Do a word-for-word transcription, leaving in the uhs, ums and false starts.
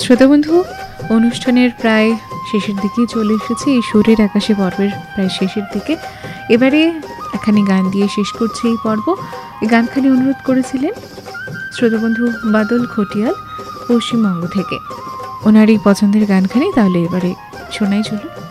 শ্রোতাবন্ধু, অনুষ্ঠানের প্রায় শেষের দিকেই চলে এসেছে, এই সুরের আকাশে পর্বের প্রায় শেষের দিকে। এবারে এখানে গান দিয়ে শেষ করছে এই পর্ব। এই গানখানি অনুরোধ করেছিলেন শ্রোতাবন্ধু বাদল খটিয়াল পশ্চিমবঙ্গ থেকে। ওনার এই পছন্দের গানখানি তাহলে এবারে শোনাই চলুন।